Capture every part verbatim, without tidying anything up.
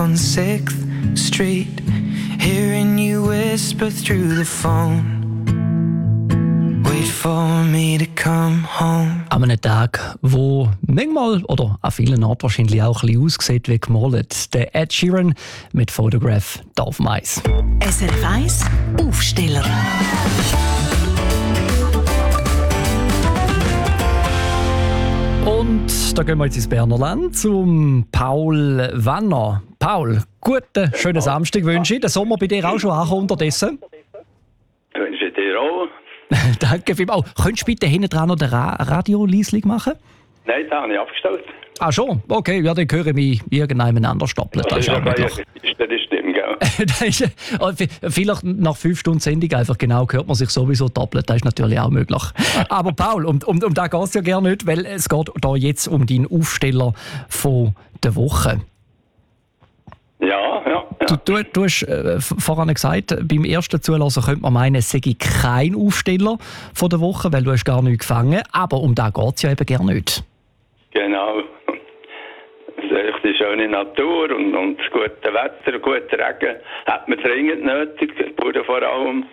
On sixth Street, hearing you whisper through the phone. Wait for me to come home. An einem Tag, wo manchmal oder an vielen Orten wahrscheinlich auch ein bisschen aussieht wie gemalt. Der Ed Sheeran mit Photograph da auf dem Eis. S R F eins Aufsteller. Und da gehen wir jetzt ins Berner Land zum Paul Wanner. Paul, guten, schönen Samstag wünsche ich. Der Sommer bei dir auch schon angekommen unterdessen? Wünsche ich dir auch. Danke vielmals. Oh, könntest du bitte hinten dran noch den Ra- Radio leislich machen? Nein, das habe ich abgestellt. Ah schon? Okay, ja, dann höre ich mich irgendjemand anders stoppeln. Das ist ja möglich. Das stimmt, gell? Das ist, oh, vielleicht nach fünf Stunden Sendung einfach genau hört man sich sowieso doppelt. Das ist natürlich auch möglich. Aber Paul, um, um, um da geht es ja gerne nicht, weil es geht da jetzt um deinen Aufsteller von der Woche. Ja, ja. ja. Du, du, du hast äh, vorhin gesagt, beim ersten Zulassen könnte man meinen, es sei kein Aufsteller von der Woche, weil du hast gar nichts gefangen. Aber um da geht es ja eben gerne nicht. Genau. Es ist die schöne Natur und, und das gute Wetter, guter Regen hat man dringend nötig, die Bauern vor allem.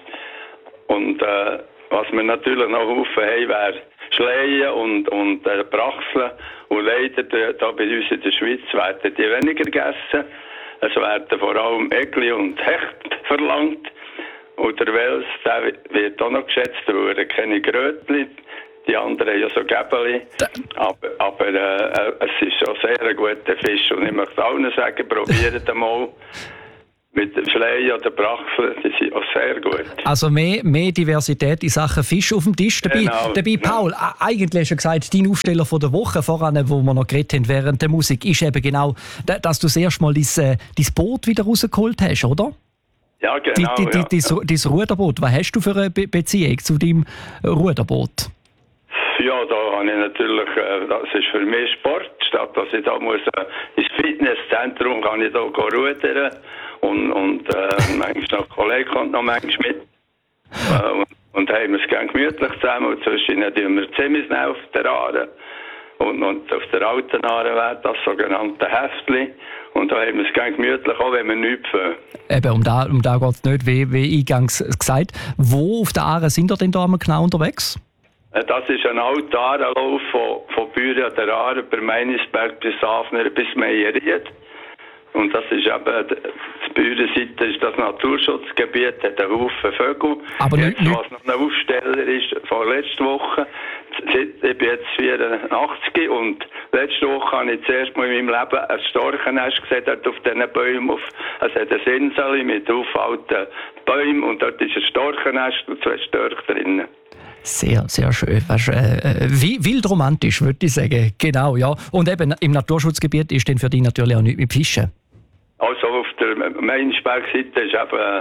Und äh, was wir natürlich noch Haufen haben, wäre Schleien und, und äh, Brachseln. Und leider, da bei uns in der Schweiz, werden die weniger gegessen. Es werden vor allem Egli und Hecht verlangt. Und der Wels, der wird auch noch geschätzt, weil er keine Grötli, die anderen haben ja so Gäbeli. Aber, aber äh, es ist schon sehr ein guter Fisch. Und ich möchte allen sagen, probiert einmal mit dem Schleien oder Brachseln, die sind auch sehr gut. Also mehr, mehr Diversität in Sachen Fisch auf dem Tisch. Dabei, Genau. dabei Paul, ja. Eigentlich hast du gesagt, dein Aufsteller von der Woche voran, wo wir noch geredet haben während der Musik, ist eben genau, dass du das erste Mal dein, äh, dein Boot wieder rausgeholt hast, oder? Ja, genau. Die, die, die, ja. dein, dein Ruderboot. Was hast du für eine Be- Beziehung zu deinem Ruderboot? Ja, da habe ich natürlich, äh, das ist für mich Sport. Statt dass ich da muss äh, ins Fitnesszentrum kann ich da rudern. Und, und äh, manchmal noch Kollege kommt noch manchmal mit. Äh, und, und haben wir es gerne gemütlich zusammen. Und zwischen tun wir ziemlich auf der Aare. Und, und auf der alten Aare wäre das sogenannte Heftli. Und da haben wir es gerne gemütlich, auch wenn wir nichts fangen. Eben, um da, um da geht es nicht, wie, wie eingangs gesagt. Wo auf der Aare sind ihr denn da genau unterwegs? Das ist ein alter Aarenlauf von, von Büren an der Aare über Meinisberg bis Hafner bis Meieried. Und das ist eben, die Bürenseite ist das Naturschutzgebiet, hat einen Haufen Vögel. Aber jetzt, nicht, was noch ein Aufsteller ist, von letzter Woche, ich bin jetzt vierundachtzig und letzte Woche habe ich zuerst mal in meinem Leben ein Storchennest gesehen, dort auf diesen Bäumen. Auf, es hat eine Insel mit alten Bäumen und dort ist ein Storchennest und zwei Störche drinnen. Sehr, sehr schön. Weißt, äh, wie, wild romantisch, würde ich sagen. Genau, ja. Und eben im Naturschutzgebiet ist dann für dich natürlich auch nichts mit Fischen. Also auf der Meinisberg-Seite ist eben, äh,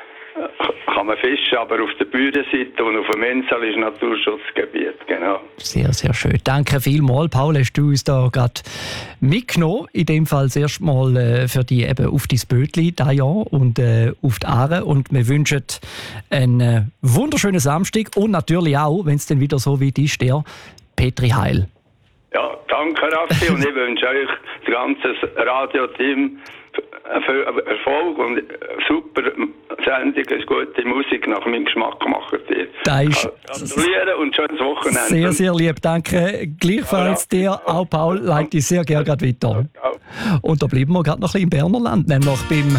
kann man fischen, aber auf der Bürenseite und auf dem Insel ist Naturschutzgebiet, genau. Sehr, sehr schön. Danke vielmals, Paul, hast du uns da gerade mitgenommen. In dem Fall das erste Mal äh, für dich eben auf dein Bötli dieses Jahr und äh, auf die Aare. Und wir wünschen einen äh, wunderschönen Samstag und natürlich auch, wenn es dann wieder so weit ist, der Petri Heil. Ja, danke Raffi und ich wünsche euch das ganze Radioteam viel Erfolg und super Sendung, ist gute Musik nach meinem Geschmack gemacht. Das ist gratulieren und schönes Wochenende. Sehr, sehr lieb, danke. Gleichfalls dir, auch Paul, leite ich sehr gerne gerade weiter. Und da bleiben wir gerade noch ein bisschen im Berner Land, nämlich beim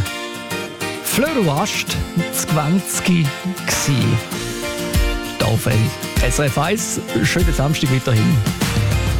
Flöruast zwanzig gsi. Da auf S R F eins, schönen Samstag weiterhin.